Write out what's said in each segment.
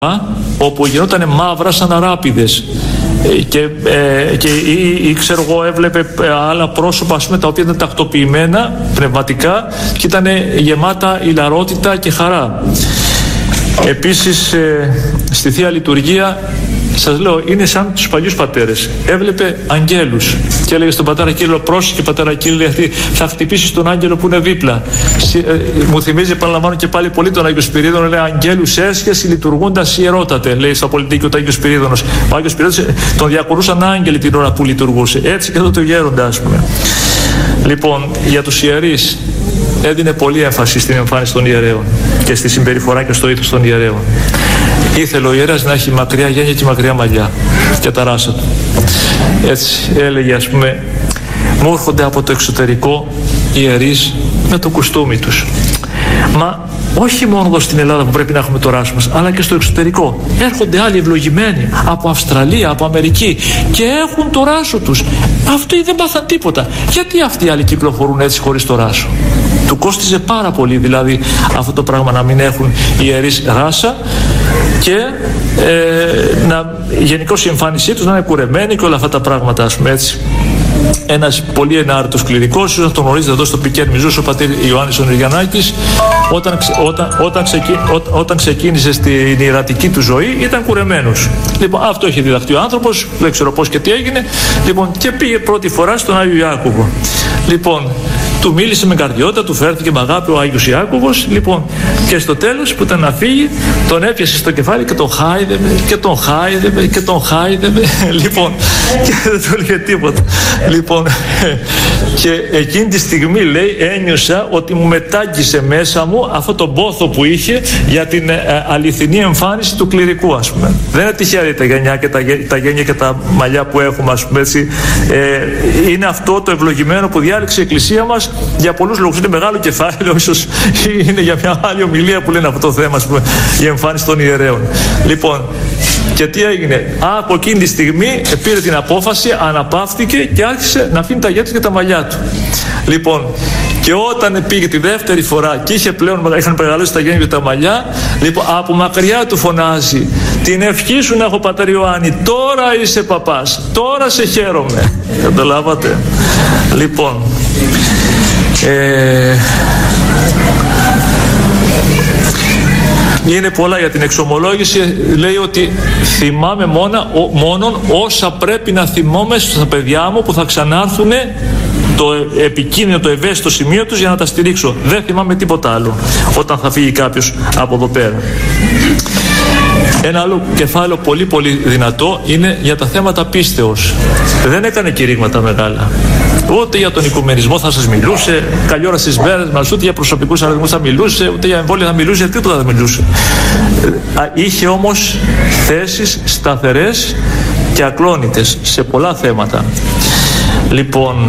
όπου γινόταν μαύρα σαν αράπιδες ή ξέρω εγώ έβλεπε άλλα πρόσωπα, ας πούμε, τα οποία ήταν τακτοποιημένα πνευματικά και ήταν γεμάτα ηλαρότητα και χαρά. Επίσης στη Θεία Λειτουργία, σας λέω, είναι σαν τους παλιούς πατέρες. Έβλεπε αγγέλους και έλεγε στον πατέρα Κύριλλο, πρόσεχε πατέρα Κύριλλε, θα χτυπήσεις τον άγγελο που είναι δίπλα. Μου θυμίζει, επαναλαμβάνω και πάλι πολύ, τον Άγιο Σπυρίδωνο, λέει αγγέλους έσχεση λειτουργούντας ιερότατε, λέει στο Πολιτίκιο του Άγιο Σπυρίδωνος. Ο Άγιος Σπυρίδωνος τον διακορούσαν άγγελοι την ώρα που λειτουργούσε. Έτσι και εδώ το γέροντα, ας πούμε. Λοιπόν, για τους ιερείς έδινε πολύ έμφαση στην εμφάνιση των ιερέων και στη συμπεριφορά και στο ήθος των ιερέων. Ήθελε ο ιερέας να έχει μακριά γένεια και μακριά μαλλιά και τα ράσα του. Έτσι έλεγε, ας πούμε, μου έρχονται από το εξωτερικό ιερείς με το κουστούμι τους. Μα όχι μόνο εδώ στην Ελλάδα που πρέπει να έχουμε το ράσο μας, αλλά και στο εξωτερικό. Έρχονται άλλοι ευλογημένοι από Αυστραλία, από Αμερική και έχουν το ράσο τους. Αυτοί δεν πάθαν τίποτα. Γιατί αυτοί οι άλλοι κυκλοφορούν έτσι χωρίς το ράσο? Του κόστιζε πάρα πολύ δηλαδή αυτό το πράγμα να μην έχουν οι ιερείς ράσα και γενικώς η εμφάνισή τους να είναι κουρεμένη και όλα αυτά τα πράγματα, ας πούμε, έτσι. Ένας πολύ ενάρετος κληρικός, ίσως τον γνωρίζετε εδώ στο Πικέρ Μιζούς, ο πατήρ Ιωάννης ο Νηριανάκης, όταν ξεκίνησε στην ιερατική του ζωή ήταν κουρεμένος. Λοιπόν, αυτό έχει διδαχτεί ο άνθρωπος, δεν ξέρω πώς και τι έγινε. Λοιπόν, και πήγε πρώτη φορά στον Άγιο Ιάκωβο. Λοιπόν, του μίλησε με καρδιότητα, του φέρθηκε με αγάπη ο Άγιος Ιάκωβος. Λοιπόν, και στο τέλος που ήταν να φύγει, τον έπιασε στο κεφάλι και τον χάιδευε και τον χάιδευε και τον χάιδευε. Λοιπόν, και δεν του έλεγε τίποτα. Λοιπόν, και εκείνη τη στιγμή, λέει, ένιωσα ότι μου μετάγγισε μέσα μου αυτό το πόθο που είχε για την αληθινή εμφάνιση του κληρικού, ας πούμε. Δεν είναι τυχαία τα γενιά και τα γένια και τα μαλλιά που έχουμε, ας πούμε, έτσι. Είναι αυτό το ευλογημένο που διάλεξε η Εκκλησία μας για πολλούς λόγους. Είναι μεγάλο κεφάλαιο, ίσως είναι για μια άλλη ομιλία που λένε αυτό το θέμα, ας πούμε, η εμφάνιση των ιερέων. Λοιπόν, και τι έγινε? Από εκείνη τη στιγμή πήρε την απόφαση, αναπαύτηκε και άρχισε να αφήνει τα γέτρια και τα μαλλιά του. Λοιπόν, και όταν πήγε τη δεύτερη φορά και είχαν μεγαλώσει τα γένια και τα μαλλιά, λοιπόν, από μακριά του φωνάζει, την ευχή σου να έχω, πατέρ Ιωάννη, τώρα είσαι παπάς, τώρα σε χαίρομαι. Καταλάβατε? Λοιπόν, είναι πολλά για την εξομολόγηση. Λέει ότι θυμάμαι μόνον όσα πρέπει να θυμόμαι στα παιδιά μου που θα ξανάρθουν το επικίνδυνο, το ευαίσθητο σημείο τους για να τα στηρίξω. Δεν θυμάμαι τίποτα άλλο όταν θα φύγει κάποιος από εδώ πέρα. Ένα άλλο κεφάλαιο πολύ πολύ δυνατό είναι για τα θέματα πίστεως. Δεν έκανε κηρύγματα μεγάλα. Ούτε για τον οικουμενισμό θα σας μιλούσε, καλή ώρα στις μέρες μας, ούτε για προσωπικούς αριθμούς θα μιλούσε, ούτε για εμβόλια θα μιλούσε, τίποτα θα μιλούσε. Είχε όμως θέσεις σταθερές και ακλόνητες σε πολλά θέματα. Λοιπόν,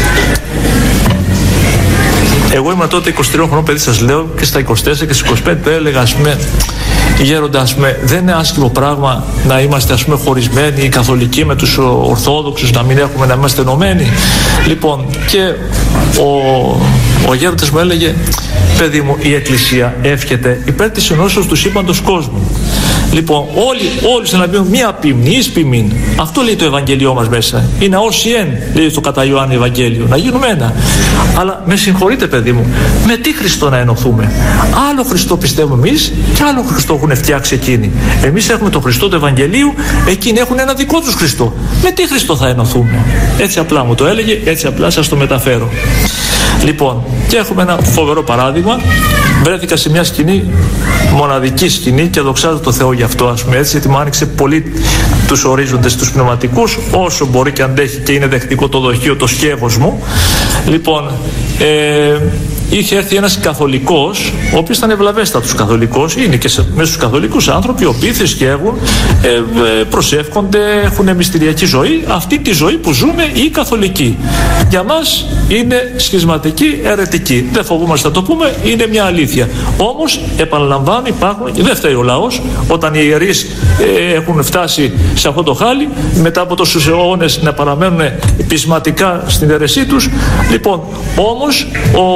εγώ ήμουν τότε 23 χρονών παιδί, σας λέω, και στα 24 και στις 25 έλεγα, ας πούμε, γέροντα, ας πούμε, δεν είναι άσχημο πράγμα να είμαστε, ας πούμε, χωρισμένοι οι καθολικοί με τους ορθόδοξους, να είμαστε ενωμένοι. Λοιπόν, και ο γέροντας μου έλεγε, παιδί μου, η Εκκλησία εύχεται υπέρ της ενώσεως του σύμπαντος κόσμου. Λοιπόν, όλοι σε να πούν μία ποιμνή εις ποιμήν. Αυτό λέει το Ευαγγέλιό μας μέσα. Είναι όσοι εν, λέει στο κατά Ιωάννη Ευαγγέλιο, να γίνουμε ένα. Αλλά με συγχωρείτε, παιδί μου, με τι Χριστό να ενωθούμε? Άλλο Χριστό πιστεύουμε εμείς και άλλο Χριστό έχουν φτιάξει εκείνοι. Εμείς έχουμε τον Χριστό του Ευαγγελίου, εκείνοι έχουν ένα δικό τους Χριστό. Με τι Χριστό θα ενωθούμε? Έτσι απλά μου το έλεγε, έτσι απλά σας το μεταφέρω. Λοιπόν, και έχουμε ένα φοβερό παράδειγμα. Βρέθηκα σε μια σκηνή, μοναδική σκηνή, και δοξάζω το Θεό γι' αυτό, ας πούμε, έτσι, γιατί μου άνοιξε πολύ τους ορίζοντες τους πνευματικούς, όσο μπορεί και αντέχει και είναι δεκτικό το δοχείο, το σκεύος μου. Λοιπόν, είχε έρθει ένας καθολικός, ο οποίος ήταν ευλαβέστατος καθολικός, είναι και μέσα στους καθολικούς άνθρωποι, οι οποίοι θρησκεύουν, προσεύχονται, έχουν μυστηριακή ζωή, αυτή τη ζωή που ζούμε οι καθολικοί. Για μας είναι σχισματική, αιρετική. Δεν φοβούμαστε να το πούμε, είναι μια αλήθεια. Όμως, επαναλαμβάνω, υπάρχουν, και δεν φταίει ο λαός, όταν οι ιερείς έχουν φτάσει σε αυτό το χάλι, μετά από τόσους αιώνες να παραμένουν πεισματικά στην αίρεσή τους. Λοιπόν, όμως,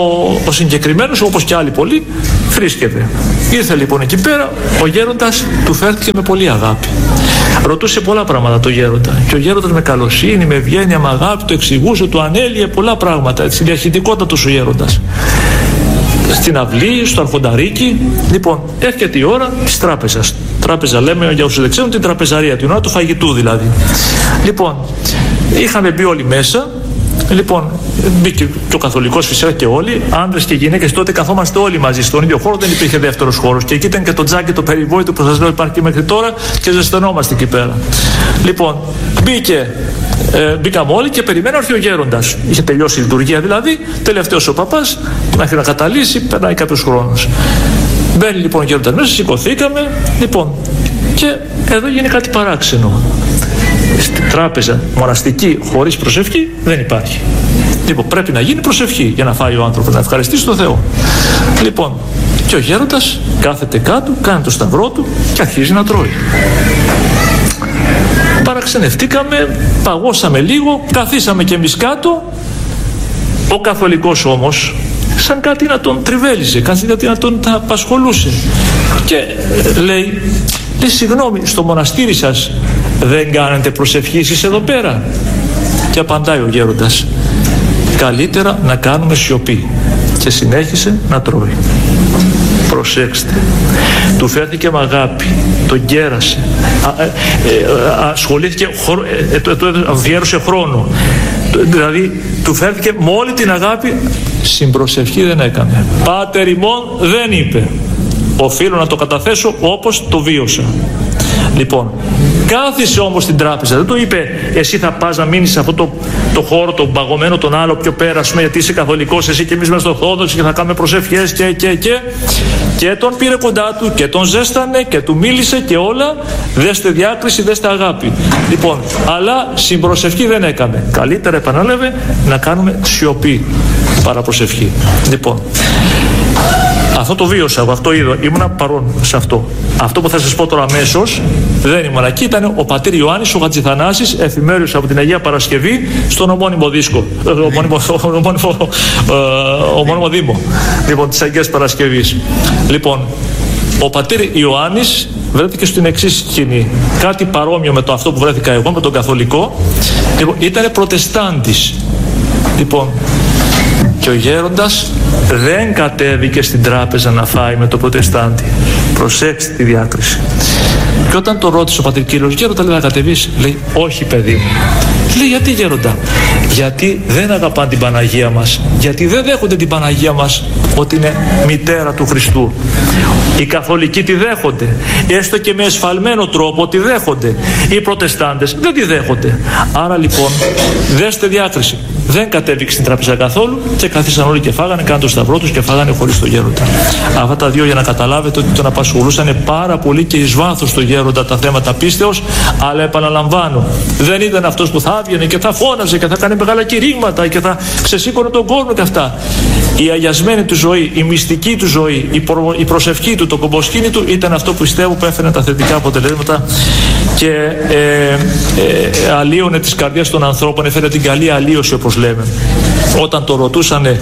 ο συγκεκριμένος, όπως και άλλοι πολλοί, βρίσκεται. Ήρθε λοιπόν εκεί πέρα, ο γέροντας του φέρθηκε με πολύ αγάπη. Ρωτούσε πολλά πράγματα το γέροντα. Και ο γέροντας με καλοσύνη, με ευγένεια, με αγάπη, το εξηγούσε, του ανέλυε πολλά πράγματα. Έτσι, διαχειτικότατος ο γέροντας. Στην αυλή, στο αρχονταρίκι. Λοιπόν, έρχεται η ώρα της τράπεζας. Τράπεζα λέμε, για όσους δεν ξέρουν, την τραπεζαρία, την ώρα του φαγητού δηλαδή. Λοιπόν, είχαμε μπει όλοι μέσα. Λοιπόν, μπήκε και ο καθολικός φυσικά και όλοι, άντρες και γυναίκες. Τότε καθόμαστε όλοι μαζί στον ίδιο χώρο, δεν υπήρχε δεύτερος χώρος. Και εκεί ήταν και το τζάκι, το περιβόητο που σας λέω υπάρχει και μέχρι τώρα και ζεσθενόμαστε εκεί πέρα. Λοιπόν, μπήκαμε όλοι και περιμένω έρθει ο γέροντας. Είχε τελειώσει η λειτουργία δηλαδή, τελευταίος ο παπάς, μέχρι να καταλύσει, περνάει κάποιος χρόνος. Μπαίνει λοιπόν ο γέροντας μέσα, σηκωθήκαμε, λοιπόν, και εδώ γίνει κάτι παράξενο. Στην τράπεζα μοναστική χωρίς προσευχή δεν υπάρχει. Λοιπόν, πρέπει να γίνει προσευχή για να φάει ο άνθρωπος, να ευχαριστήσει τον Θεό. Λοιπόν, και ο γέροντας κάθεται κάτω, κάνει το σταυρό του και αρχίζει να τρώει. Παραξενευτήκαμε, παγώσαμε λίγο, καθίσαμε κι εμείς κάτω. Ο καθολικός όμως, σαν κάτι να τον τριβέλιζε, κάτι να τον απασχολούσε. Και λέει, συγγνώμη, στο μοναστήρι σας δεν κάνετε προσευχή εσείς εδώ πέρα? Και απαντάει ο γέροντας, καλύτερα να κάνουμε σιωπή. Και συνέχισε να τρώει. Προσέξτε, του φέρθηκε με αγάπη, τον κέρασε, ασχολήθηκε, αφιέρωσε χρόνο, δηλαδή του φέρθηκε με όλη την αγάπη. Συμπροσευχή δεν έκανε. Πάτερ ημών δεν είπε. Οφείλω να το καταθέσω όπως το βίωσα. Λοιπόν, κάθισε όμως στην τράπεζα. Δεν του είπε εσύ θα πας να μείνεις σε αυτό το χώρο, τον παγωμένο, τον άλλο πιο πέρα, γιατί είσαι καθολικός, εσύ και εμείς είμαστε ορθόδοξοι και θα κάνουμε προσευχές και τον πήρε κοντά του και τον ζέστανε και του μίλησε και όλα. Δέστε διάκριση, δέστε αγάπη. Λοιπόν, αλλά συμπροσευχή δεν έκανε. Καλύτερα, επανέλαβε, να κάνουμε σιωπή παρά προσευχή. Λοιπόν, αυτό το βίωσα, αυτό είδα, ήμουνα παρόν σε αυτό. Αυτό που θα σας πω τώρα αμέσως δεν ήμουν εκεί, ήταν ο πατήρ Ιωάννης ο Χατζηθανάσης, εφημέριος από την Αγία Παρασκευή στον ομώνυμο δίσκο, ομώνυμο Δήμο, λοιπόν, της Αγίας Παρασκευής. Λοιπόν, ο πατήρ Ιωάννης βρέθηκε στην εξής σκηνή, κάτι παρόμοιο με το αυτό που βρέθηκα εγώ, με τον καθολικό. Λοιπόν, ήταν προτεστάντης. Λοιπόν, και ο γέροντας δεν κατέβηκε στην τράπεζα να φάει με τον προτεστάντη. Προσέξτε τη διάκριση. Και όταν το ρώτησε ο πατήρ Κύριος, γέροντα, λέει, να κατεβείς? Λέει, όχι παιδί μου. Λέει, γιατί γέροντα? Γιατί δεν αγαπάνε την Παναγία μας. Γιατί δεν δέχονται την Παναγία μας ότι είναι μητέρα του Χριστού. Οι καθολικοί τη δέχονται, έστω και με εσφαλμένο τρόπο τη δέχονται. Οι προτεστάντες δεν τη δέχονται. Άρα λοιπόν, δέστε διάκριση. Δεν κατέβηκε στην τράπεζα καθόλου και καθίσαν όλοι και φάγανε, κάναν το σταυρό τους και φάγανε χωρίς το γέροντα. Αυτά τα δύο για να καταλάβετε ότι τον απασχολούσαν πάρα πολύ και εις βάθος το γέροντα τα θέματα πίστεως. Αλλά επαναλαμβάνω, δεν ήταν αυτός που θα έβγαινε και θα φώναζε και θα κάνει μεγάλα κηρύγματα και θα ξεσήκωνε τον κόσμο και αυτά. Η αγιασμένη του ζωή, η μυστική του ζωή, η προσευχή του, το κομποσκήνη του ήταν αυτό που πιστεύω που έφερε τα θετικά αποτελέσματα και αλλίωνε τις καρδιές των ανθρώπων, έφερε την καλή αλλίωση όπως λέμε. Όταν το ρωτούσανε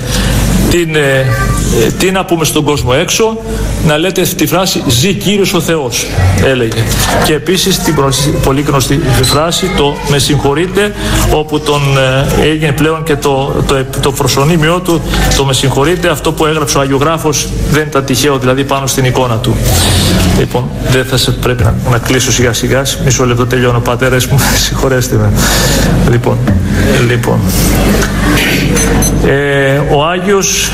τι να πούμε στον κόσμο έξω, να λέτε τη φράση «Ζει Κύριος ο Θεός», έλεγε. Και επίσης την πολύ γνωστή φράση το «Με συγχωρείτε», όπου τον έγινε πλέον και το προσωνύμιό του, το «Με συγχωρείτε», αυτό που έγραψε ο Αγιογράφος δεν ήταν τυχαίο, δηλαδή πάνω στην εικόνα του. Λοιπόν, δεν θα πρέπει να κλείσω σιγά σιγά, μισό λεπτό τελειώνω, πατέρες μου, συγχωρέστε με. Λοιπόν, ο Άγιος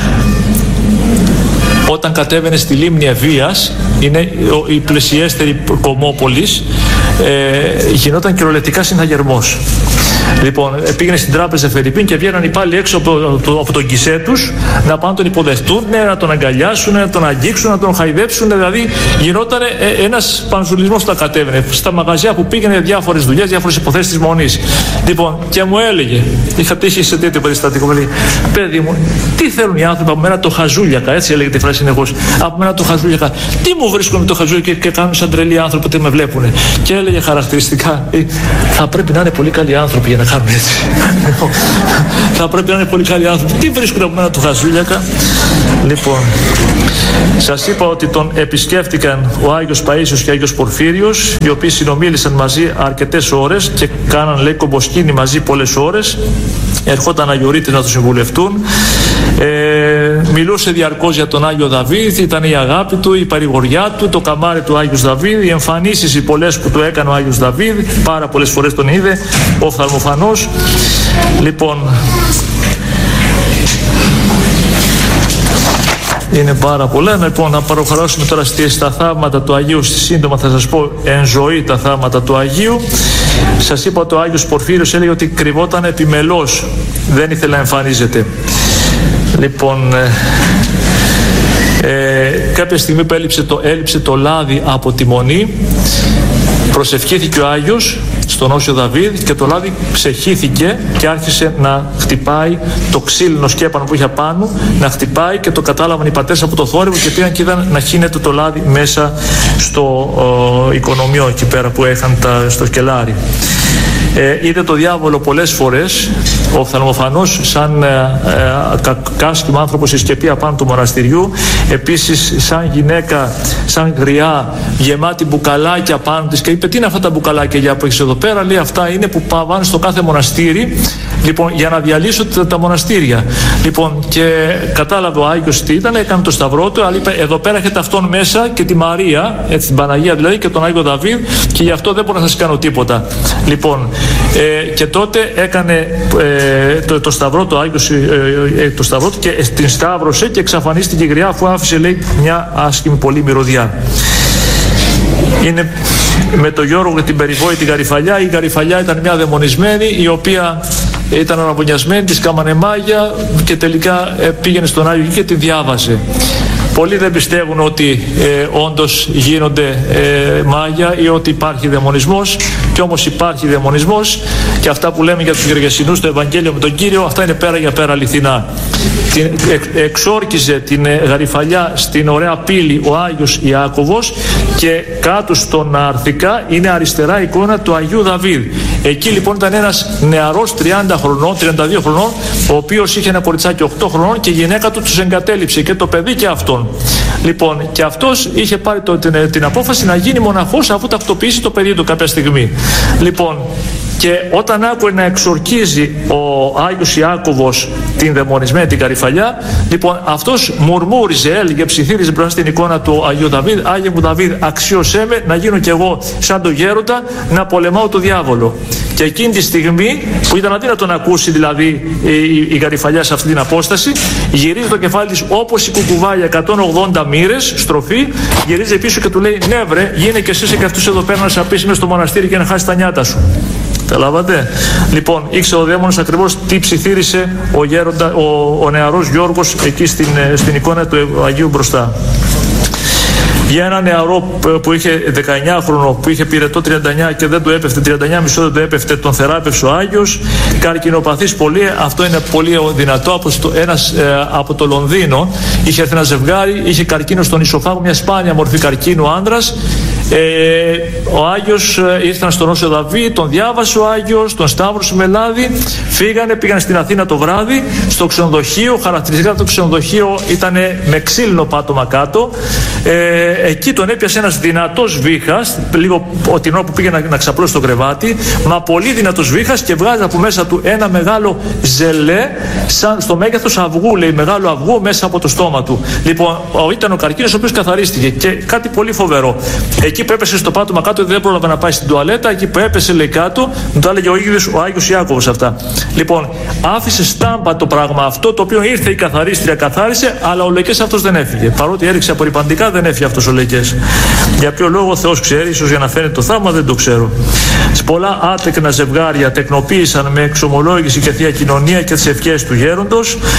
όταν κατέβαινε στη λίμνη Ευβοίας, είναι η πλησιέστερη κομμόπολης, γινόταν κυριολεκτικά συναγερμός. Λοιπόν, πήγαινε στην τράπεζα Φερρυπίν και βγαίναν οι πάλι έξω από τον κησέ τους να πάνε να τον υποδεχτούν, να τον αγκαλιάσουν, να τον αγγίξουν, να τον χαϊδέψουν. Δηλαδή γινόταν ένας πανζουλισμός που τα κατέβαινε. Στα μαγαζιά που πήγαινε, διάφορες δουλειές, διάφορες υποθέσεις της Μονής. Λοιπόν, και μου έλεγε, είχα τύχει σε τέτοιο περιστατικό, μου έλεγε, παιδί μου, τι θέλουν οι άνθρωποι από μένα το χαζούλιακα, έτσι έλεγε τη φράση συνεχώς, από μένα το χαζούλιακα. Τι μου βρίσκουν με το χαζούλιακα και κάνουν σαν τρελοί άνθρωποι που με βλέπουν. Και έλεγε χαρακτηριστικά, θα πρέπει να είναι πολύ καλοί άνθρωποι για να κάνουν έτσι. Θα πρέπει να είναι πολύ καλοί άνθρωποι. Τι βρίσκουν από μένα το χαζούλιακα. Λοιπόν, σας είπα ότι τον επισκέφτηκαν ο Άγιος Παΐσιος και ο Άγιος Πορφύριος, οι οποίοι συνομίλησαν μαζί αρκετές ώρες και κάναν, λέει, κομποσκήνη μαζί πολλές ώρες. Ερχόταν αγιορείτες να το συμβουλευτούν. Μιλούσε διαρκώς για τον Άγιο Δαβίδ, ήταν η αγάπη του, η παρηγοριά του, το καμάρι του Άγιος Δαβίδ, οι εμφανίσεις οι πολλές που του έκανε ο Άγιος Δαβίδ, πάρα πολλές φορές τον είδε ο οφθαλμοφανός. Λοιπόν, είναι πάρα πολλά. Λοιπόν, να παροχαράσουμε τώρα στα θαύματα του Αγίου. Σύντομα θα σας πω εν ζωή τα θαύματα του Αγίου. Σας είπα ότι ο Άγιος Πορφύριος έλεγε ότι κρυβόταν επιμελώς, δεν ήθελε να εμφανίζεται. Λοιπόν, κάποια στιγμή που έλειψε το λάδι από τη μονή, προσευχήθηκε ο Άγιος στον Όσιο Δαβίδ και το λάδι ξεχύθηκε και άρχισε να χτυπάει το ξύλινο σκέπανο που είχε πάνω, να χτυπάει, και το κατάλαβαν οι πατέρες από το θόρυβο και πήγαν και είδαν να χύνεται το λάδι μέσα στο οικονομιό εκεί πέρα που είχαν στο σκελάρι. Είδε το διάβολο πολλές φορές, ο οφθαλμοφανός, σαν κάσκημα άνθρωπος, η σκεπή απάνω του μοναστηριού. Επίσης σαν γυναίκα, σαν γριά, γεμάτη μπουκαλάκια πάνω της, και είπε, τι είναι αυτά τα μπουκαλάκια που έχεις εδώ πέρα? Λέει, αυτά είναι που πάνε στο κάθε μοναστήρι, λοιπόν, για να διαλύσω τα μοναστήρια. Λοιπόν, και κατάλαβε ο Άγιος τι ήταν, έκανε το σταυρό του, αλλά είπε, εδώ πέρα έχετε αυτόν μέσα και τη Μαρία, έτσι, την Παναγία δηλαδή, και τον Άγιο Δαβίδ, και γι' αυτό δεν μπορώ να σας κάνω τίποτα. Λοιπόν, και τότε έκανε το σταυρό του Άγιος, το σταυρό του, και την σταύρωσε και εξαφανίστηκε η γριά, αφού άφησε, λέει, μια άσχημη πολύ μυρωδιά. Είναι με τον Γιώργο την περιβόητη Γαριφαλιά. Η Γαριφαλιά ήταν μια δαιμονισμένη, η οποία ήταν αναβωνιασμένη, της κάμανε μάγια και τελικά πήγαινε στον Άγιο και τη διάβασε. Πολλοί δεν πιστεύουν ότι όντως γίνονται μάγια ή ότι υπάρχει δαιμονισμός, και όμως υπάρχει δαιμονισμός, και αυτά που λέμε για τους Γεργεσινούς στο Ευαγγέλιο με τον Κύριο, αυτά είναι πέρα για πέρα αληθινά. Εξόρκιζε την Γαριφαλιά στην ωραία πύλη ο Άγιος Ιάκωβος, και κάτω στον αρθικά είναι αριστερά εικόνα του Αγίου Δαβίδ. Εκεί λοιπόν ήταν ένας νεαρός 30 χρονών, 32 χρονών, ο οποίος είχε ένα κοριτσάκι 8 χρονών, και η γυναίκα του τους εγκατέλειψε, και το παιδί και αυτόν. Λοιπόν, και αυτός είχε πάρει την απόφαση να γίνει μοναχός, αφού τακτοποιήσει το παιδί του κάποια στιγμή. Λοιπόν, και όταν άκουε να εξορκίζει ο Άγιος Ιάκωβος την δαιμονισμένη την Γαριφαλιά, λοιπόν, αυτός μουρμούριζε, έλεγε, ψιθύριζε μπροστά στην εικόνα του Αγίου Δαβίδ, Άγιε μου Δαβίδ, αξίωσέ με να γίνω κι εγώ σαν τον γέροντα, να πολεμάω το διάβολο. Και εκείνη τη στιγμή που ήταν αδύνατο να ακούσει δηλαδή η Γαριφαλιά σε αυτή την απόσταση, γυρίζει το κεφάλι της όπως η κουκουβάλια 180 μοίρες στροφή, γυρίζει πίσω και του λέει, ναι βρε, γίνε και εσύ και αυτούς εδώ πέρα να σε αφήσει μες στο μοναστήρι και να χάσει τα νιάτα σου. Καταλάβατε? Λοιπόν, ήξερε ο δαίμονας ακριβώς τι ψιθύρισε ο νεαρός Γιώργος εκεί στην εικόνα του Αγίου μπροστά. Για ένα νεαρό που είχε 19χρονο, που είχε πυρετό 39 και δεν του έπεφτε, 39,5 δεν του έπεφτε, τον θεράπευσε ο Άγιος. Καρκινοπαθής πολύ, αυτό είναι πολύ δυνατό. Ένας από το Λονδίνο είχε έρθει ένα ζευγάρι, είχε καρκίνο στον ισοφάγο, μια σπάνια μορφή καρκίνου, άνδρας. Ο Άγιος ήρθαν στον Όσιο Δαβίδ, τον διάβασε ο Άγιος, τον σταύρωσε με λάδι, πήγαν στην Αθήνα το βράδυ, στο ξενοδοχείο. Χαρακτηριστικά το ξενοδοχείο ήταν με ξύλινο πάτωμα κάτω. Εκεί τον έπιασε ένας δυνατός βήχας, λίγο την ώρα που πήγε να ξαπλώσει το κρεβάτι, μα πολύ δυνατός βήχας, και βγάζει από μέσα του ένα μεγάλο ζελέ, σαν στο μέγεθος αυγού, λέει, μεγάλο αυγού μέσα από το στόμα του. Λοιπόν, ήταν ο καρκίνος ο οποίος καθαρίστηκε, και κάτι πολύ φοβερό. Εκεί που έπεσε στο πάτωμα κάτω, δεν πρόλαβε να πάει στην τουαλέτα. Εκεί που έπεσε, λέει, κάτω, μου το έλεγε ο Άγιος Ιάκωβος αυτά. Λοιπόν, άφησε στάμπα το πράγμα αυτό, το οποίο ήρθε η καθαρίστρια, καθάρισε, αλλά ο Λεκές αυτός δεν έφυγε. Παρότι έριξε απορριπαντικά, δεν έφυγε αυτός ο Λεκές. Για ποιο λόγο, ο Θεός ξέρει, ίσως για να φαίνεται το θαύμα, δεν το ξέρω. Σε πολλά άτεκνα ζευγάρια τεκνοποίησαν με εξομολόγηση και θεία κοινωνία και τις ευχές του γέροντος.